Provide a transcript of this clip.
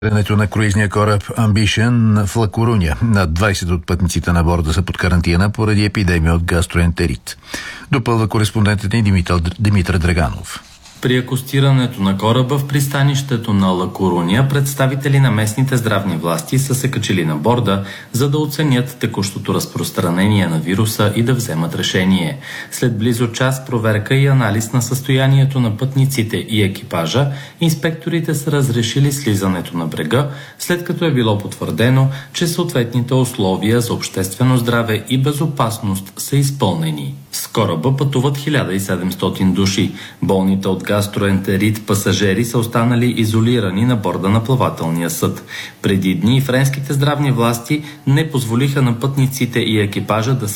На круизния кораб Ambition в Ла Коруня. Над 20 от пътниците на борда са под карантина поради епидемия от гастроентерит. Допълва кореспондентът ни Димитър Драганов. При акостирането на кораба в пристанището на Ла Коруня представители на местните здравни власти са се качили на борда, за да оценят текущото разпространение на вируса и да вземат решение. След близо час проверка и анализ на състоянието на пътниците и екипажа, инспекторите са разрешили слизането на брега, след като е било потвърдено, че съответните условия за обществено здраве и безопасност са изпълнени. С кораба пътуват 1700 души. Болните от гастроентерит пасажери са останали изолирани на борда на плавателния съд. Преди дни френските здравни власти не позволиха на пътниците и екипажа да